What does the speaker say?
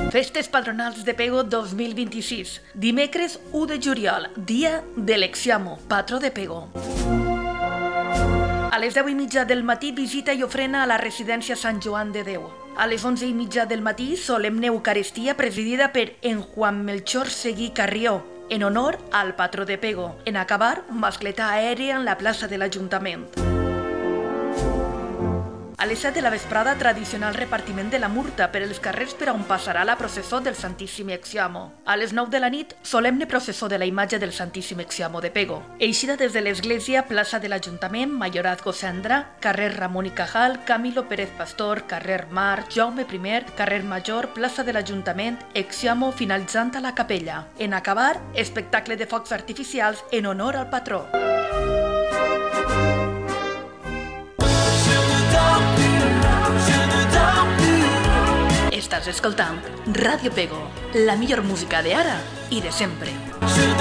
Festes patronals de Pego 2026. Dimecres 1 de juliol, dia de l'Exiamo, patró de Pego. A les 10:30 del matí, visita i ofrena a la residència Sant Joan de Déu. A les 11:30 del matí, solemne eucaristia presidida per en Juan Melchor Seguí Carrió, en honor al patró de Pego. En acabar, mascleta aèria en la plaça de l'Ajuntament. A les 7 de la vesprada, tradicional repartiment de la murta per els carrers per on passarà la processó del Santíssim Exiamo. A les 9 de la nit, solemne processó de la imatge del Santíssim Exiamo de Pego. Eixida des de l'església, plaça de l'Ajuntament, Mayorazgo Cendra, carrer Ramón y Cajal, Camilo Pérez Pastor, carrer Mar, Jaume I, carrer Major, plaça de l'Ajuntament, Exiamo, finalitzant a la capella. En acabar, espectacle de focs artificials en honor al patró. Estàs escoltant Ràdio Pego, la millor música d'ara i de sempre.